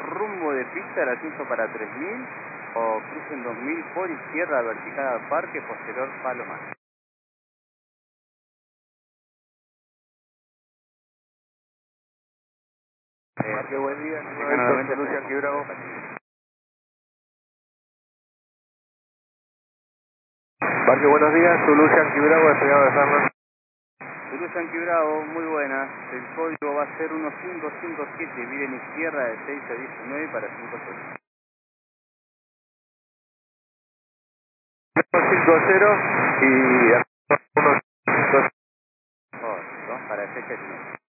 rumbo de pista al ascenso para 3000 o crucen 2000 por izquierda vertical al parque, posterior Palomar. Parque, buen día. Nuevamente Lucian Quibravo. Parque, buenos días. Su Lucian Quibravo, despegado de Fernando. Lucian Quibravo, muy buenas. El código va a ser 1557, miren izquierda de 6 a 19 para 50. 150 y 150. Para fecha 19.